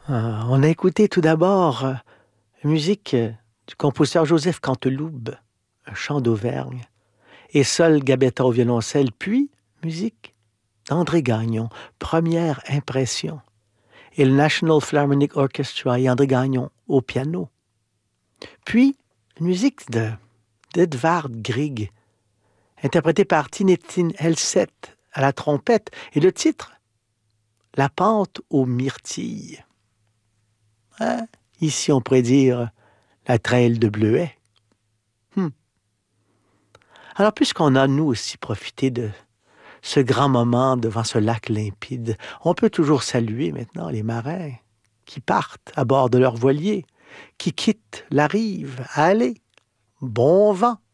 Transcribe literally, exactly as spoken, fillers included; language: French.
Euh, on a écouté tout d'abord euh, la musique euh, du compositeur Joseph Canteloube, un chant d'Auvergne, et Sol Gabetta au violoncelle, puis musique d'André Gagnon, Première impression, et le National Philharmonic Orchestra et André Gagnon au piano. Puis une musique de d'Edvard Grieg, interprétée par Tintin Helset à la trompette, et le titre La pente aux myrtilles. Hein? Ici, on pourrait dire la traîne de bleuets. Hmm. Alors, puisqu'on a, nous aussi, profité de ce grand moment devant ce lac limpide, on peut toujours saluer maintenant les marins qui partent à bord de leur voilier, qui quittent la rive à aller. Bon vent!